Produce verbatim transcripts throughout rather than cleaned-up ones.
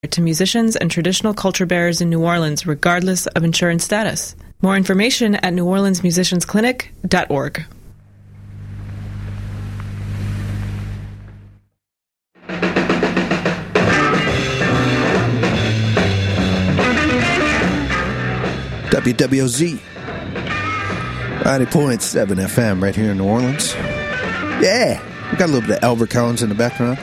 to musicians and traditional culture bearers in New Orleans, regardless of insurance status. More information at new orleans musicians clinic dot org. W W O Z ninety point seven F M right here in New Orleans. Yeah, we got a little bit of Albert Collins in the background.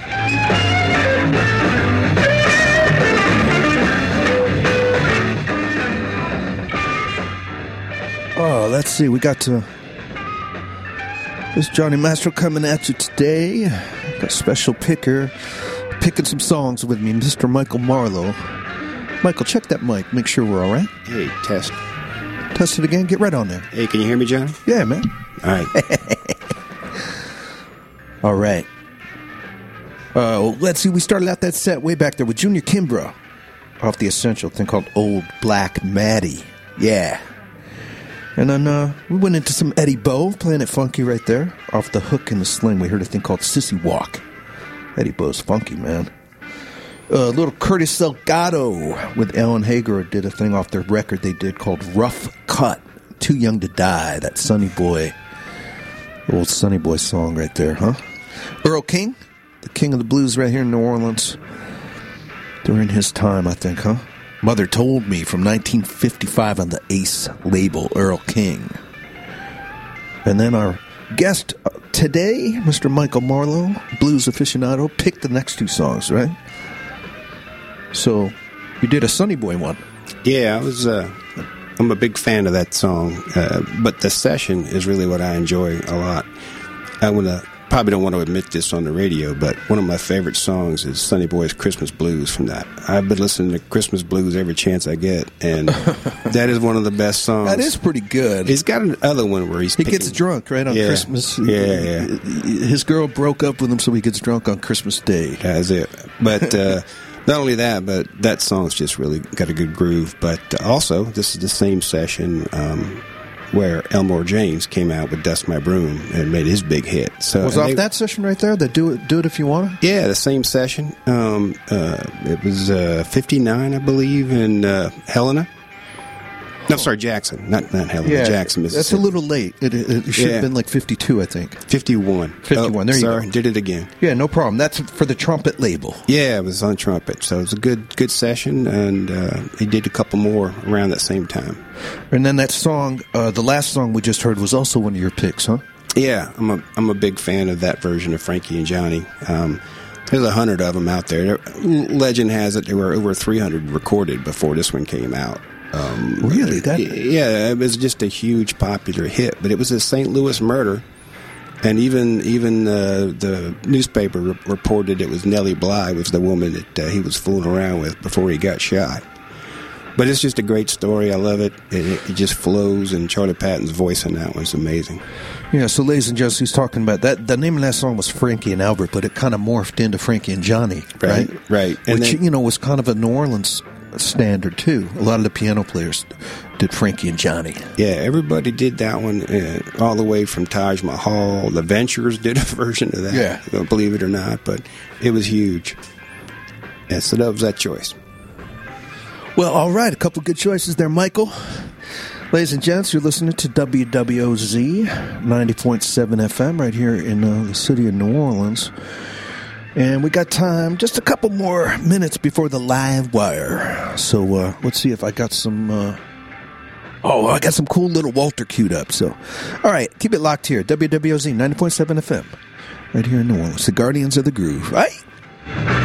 Oh, let's see. We got to. This Johnny Mastro coming at you today. Got a special picker picking some songs with me, Mister Michael Marlowe. Michael, check that mic. Make sure we're all right. Hey, test. Test it again. Get right on there. Hey, can you hear me, John? Yeah, man. All right. All right. Uh, let's see. We started out that set way back there with Junior Kimbrough off the Essential thing called Old Black Maddie. Yeah. And then uh, we went into some Eddie Bo, playing it funky right there. Off the Hook and the Sling, we heard a thing called Sissy Walk. Eddie Bo's funky, man. A uh, little Curtis Delgado with Alan Hager did a thing off their record they did called Rough Cut. Too Young to Die, that Sonny Boy, old Sonny Boy song right there, huh? Earl King, the king of the blues right here in New Orleans. During his time, I think, huh? Mother Told Me from nineteen fifty-five on the Ace label, Earl King. And then our guest today, Mister Michael Marlowe, blues aficionado, picked the next two songs, right? So you did a Sonny Boy one. Yeah, I was. Uh, I'm a big fan of that song, uh, but the session is really what I enjoy a lot. I wanna, probably don't want to admit this on the radio, but one of my favorite songs is Sonny Boy's Christmas Blues from that. I've been listening to Christmas Blues every chance I get, and that is one of the best songs. That is pretty good. He's got another one where he's he picking, gets drunk right on yeah, Christmas. Yeah, yeah. His girl broke up with him, so he gets drunk on Christmas Day. That's it. But uh, not only that, but that song's just really got a good groove. But also, this is the same session um, where Elmore James came out with Dust My Broom and made his big hit. So was off they, that session right there? The Do It, Do It If You Want to? Yeah, the same session. Um, uh, it was uh, fifty-nine, I believe, in uh, Helena. No, sorry, Jackson. Not not Helena, yeah, Jackson, Mississippi. That's a little late. It, it, it should yeah. have been like fifty-two, I think. fifty-one. fifty-one, oh, there you sorry, go. Did it again. Yeah, no problem. That's for the trumpet label. Yeah, it was on trumpet. So it was a good good session, and uh, he did a couple more around that same time. And then that song, uh, the last song we just heard, was also one of your picks, huh? Yeah, I'm a I'm a big fan of that version of Frankie and Johnny. Um, there's a hundred of them out there. Legend has it there were over three hundred recorded before this one came out. Um, really? That? Yeah, it was just a huge popular hit, but it was a Saint Louis murder, and even even uh, the newspaper re- reported it was Nellie Bly was the woman that uh, he was fooling around with before he got shot. But it's just a great story. I love it. It, it just flows, and Charlie Patton's voice in that one's amazing. Yeah, so ladies and gents, he's talking about that. The name of that song was Frankie and Albert, but it kind of morphed into Frankie and Johnny, right? Right, right. And Which, then, you know, was kind of a New Orleans standard, too. A lot of the piano players did Frankie and Johnny. Yeah, everybody did that one, uh, all the way from Taj Mahal. The Ventures did a version of that, yeah. believe it or not, but it was huge. Yeah, so that was that choice. Well, all right, a couple good choices there, Michael. Ladies and gents, you're listening to W W O Z ninety point seven F M right here in uh, the city of New Orleans. And we got time, just a couple more minutes before the live wire. So uh, let's see if I got some... Uh, oh, I got some cool little Walter queued up. So, all right, keep it locked here. W W O Z ninety point seven F M right here in New Orleans. The Guardians of the Groove. Right?